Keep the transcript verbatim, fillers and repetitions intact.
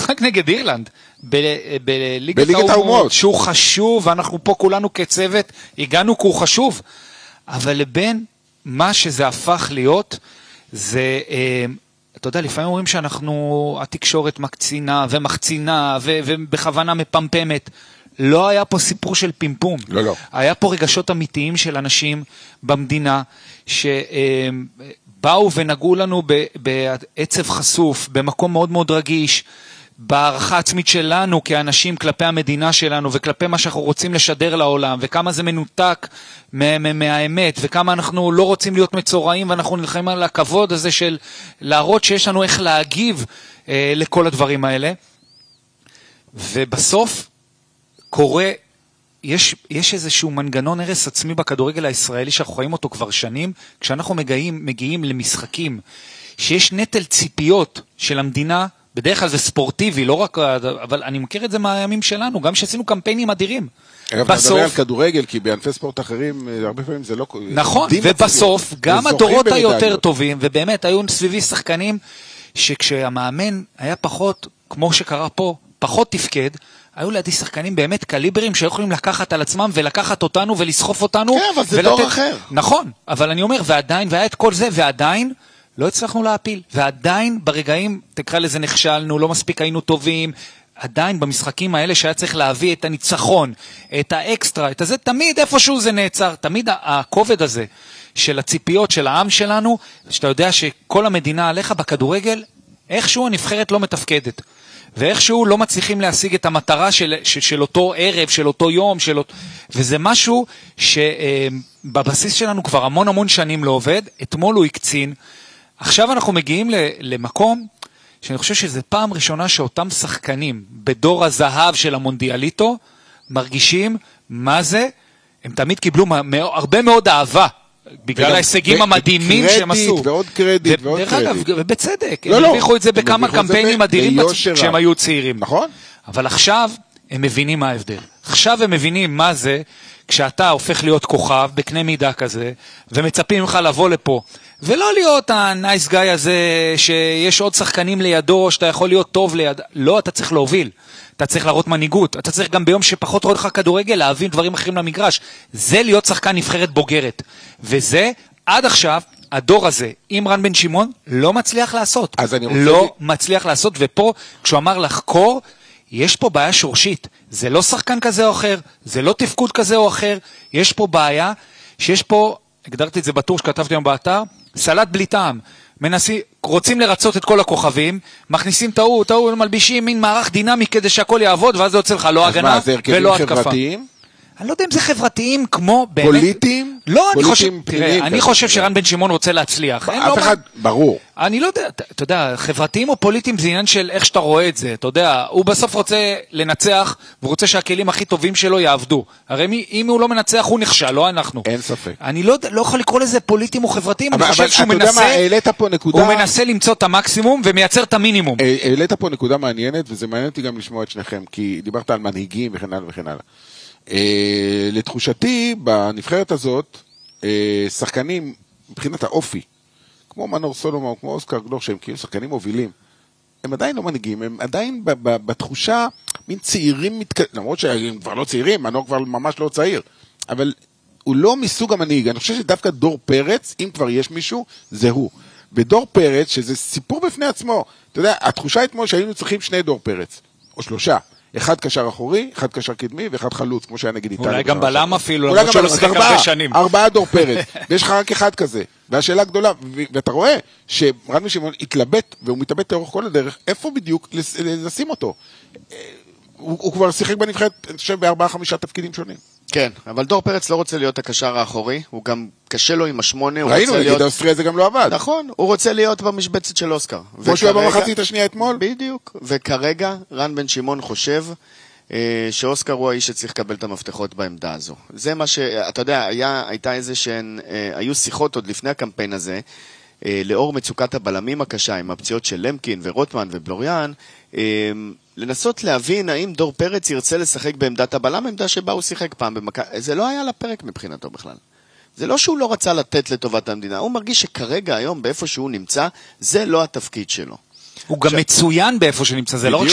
המשחק נגד אירלנד, בליגת האומות, שהוא חשוב, ואנחנו פה כולנו כצוות, הגענו כי הוא חשוב, אבל לבין מה שזה הפך להיות, זה, אתה יודע, לפעמים אומרים שאנחנו, התקשורת מקצינה ומחצינה, ובכוונה מפמפמת, לא היה פה סיפור של פימפום. לא, לא. היה פה רגשות אמיתיים של אנשים במדינה, שבאו ונגעו לנו בעצב חשוף, במקום מאוד מאוד רגיש, בערכה עצמית שלנו כאנשים כלפי המדינה שלנו, וכלפי מה שאנחנו רוצים לשדר לעולם, וכמה זה מנותק מהאמת, וכמה אנחנו לא רוצים להיות מצורעים, ואנחנו נלחמים על הכבוד הזה של להראות שיש לנו איך להגיב לכל הדברים האלה. ובסוף, קורה, יש, יש איזשהו מנגנון הרס עצמי בכדורגל הישראלי שאנחנו רואים אותו כבר שנים, כשאנחנו מגיעים, מגיעים למשחקים, שיש נטל ציפיות של המדינה, בדרך כלל זה ספורטיבי, לא רק, אבל אני מכיר את זה מהימים שלנו, גם שעשינו קמפיינים אדירים. אגב, אתה מדבר על כדורגל, כי בענפי ספורט אחרים, הרבה פעמים זה לא... נכון, ובסוף, גם הדורות היותר טובים, ובאמת היו סביבי שחקנים, שכשהמאמן היה פחות, כמו שקרה פה, פחות תפקד, היו לידי שחקנים באמת קליברים שיכולים לקחת על עצמם ולקחת אותנו ולסחוף אותנו. כן, אבל זה דור אחר. נכון, אבל אני אומר, ועדיין, והיה את כל זה, ועדיין לא הצלחנו להפיל. ועדיין ברגעים, תקרא לזה נכשלנו, לא מספיק היינו טובים, עדיין במשחקים האלה שהיה צריך להביא את הניצחון, את האקסטרה, את הזה, תמיד איפשהו זה נעצר, תמיד הכובד הזה של הציפיות של העם שלנו, שאתה יודע שכל המדינה עליך בכדורגל, איכשהו הנבחרת לא מתפקדת. ואיכשהו לא מצליחים להשיג את המטרה של, של, של אותו ערב, של אותו יום, של, וזה משהו שבבסיס שלנו כבר המון המון שנים לא עובד, אתמול הוא הקצין, עכשיו אנחנו מגיעים למקום, שאני חושב שזה פעם ראשונה שאותם שחקנים, בדור הזהב של המונדיאליטו, מרגישים מה זה, הם תמיד קיבלו הרבה מאוד אהבה, בגלל ההישגים המדהימים שהם עשו. קרדיט ועוד קרדיט ועוד קרדיט. אגב, ובצדק, הם הרוויחו את זה בכמה קמפיינים אדירים כשהם היו צעירים. נכון. אבל עכשיו הם מבינים מה ההבדל. עכשיו הם מבינים מה זה, כשאתה הופך להיות כוכב בקנה מידה כזה, ומצפים ממך לבוא לפה, ולא להיות הנייס גאי הזה, שיש עוד שחקנים לידו, שאתה יכול להיות טוב ליד. לא, אתה צריך להוביל. אתה צריך להראות מנהיגות, אתה צריך גם ביום שפחות רואה לך כדורגל, להבין דברים אחרים למגרש. זה להיות שחקן נבחרת בוגרת. וזה, עד עכשיו, הדור הזה, עם רן בן שמעון, לא מצליח לעשות. אז אני רוצה... לא מצליח לעשות, ופה, כשהוא אמר לחקור, יש פה בעיה שורשית. זה לא שחקן כזה או אחר, זה לא תפקוד כזה או אחר, יש פה בעיה, שיש פה, הגדרתי את זה בטור שכתבתי היום באתר, סלט בלי טעם. מנסים, רוצים לרצות את כל הכוכבים, מכניסים טעו, טעו, מלבישים מין מערך דינמי כדי שהכל יעבוד, ואז זה יוצא לך לא הגנה ולא התקפה. חברתיים? אני לא יודע אם זה חברתיים כמו באמת... פוליטיים? לא, אני חושב, תראה, אני חושב שרן בן שמעון רוצה להצליח. אף אחד, ברור. אני לא יודע, אתה יודע, חברתיים או פוליטיים זה עניין של איך שאתה רואה את זה, אתה יודע, הוא בסוף רוצה לנצח, והוא רוצה שהכלים הכי טובים שלו יעבדו. הרי אם הוא לא מנצח, הוא נכשל, לא אנחנו. אין ספק. אני לא יכול לקרוא לזה פוליטיים או חברתיים, אני חושב שהוא מנסה למצוא את המקסימום ומייצר את המינימום. העלית פה נקודה מעניינת, וזה מעניין אותי גם לשמוע את שניכם, כי דיברת על מנהיגים וכן הלאה וכן הלאה. לתחושתי, בנבחרת הזאת, שחקנים, מבחינת האופי, כמו מנור סולומון, כמו אוסקר גלוך, שהם כאילו שחקנים מובילים, הם עדיין לא מנהיגים, הם עדיין בתחושה, מין צעירים, למרות שהם כבר לא צעירים, מנור כבר ממש לא צעיר, אבל הוא לא מסוג המנהיג. אני חושב שדווקא דור פרץ, אם כבר יש מישהו, זה הוא. בדור פרץ, שזה סיפור בפני עצמו, אתה יודע, התחושה אתמול שהיינו צריכים שני דור פרץ, או שלושה. אחד קשר אחורי, אחד קשר קדמי, ואחד חלוץ, כמו שהיה נגיד איטליה. אולי גם בלם אפילו, אולי גם בלם, ארבעה דור פרץ, ויש לך רק אחד כזה. והשאלה גדולה, ואתה רואה שרן בן שמעון התלבט, והוא מתלבט לאורך כל הדרך, איפה בדיוק לשים אותו? הוא כבר שיחק בנבחרת, אני חושב, בארבעה חמישה תפקידים שונים. כן, אבל דור פרץ לא רוצה להיות הקשר האחורי, הוא גם קשה לו עם השמונה. ראינו, נגיד האוסטריה זה גם לא עבד. נכון, הוא רוצה להיות במשבצת של אוסקר. כמו שהוא היה במחצית השנייה אתמול. בדיוק, וכרגע רן בן שמעון חושב שאוסקר הוא האיש שצריך לקבל את המפתחות בעמדה הזו. זה מה שאתה יודע, הייתה איזה שהן, היו שיחות עוד לפני הקמפיין הזה, לאור מצוקת הבלמים הקשה, עם הפציעות של למקין ורוטמן ובלוריאן, לנסות להבין האם דור פרץ ירצה לשחק בעמדת הבלם, עמדה שבה הוא שיחק פעם במכה. זה לא היה לפרק מבחינתו בכלל. זה לא שהוא לא רצה לתת לטובת המדינה, הוא מרגיש שכרגע היום באיפה שהוא נמצא, זה לא התפקיד שלו. הוא גם מצוין באיפה שנמצא, זה לא רק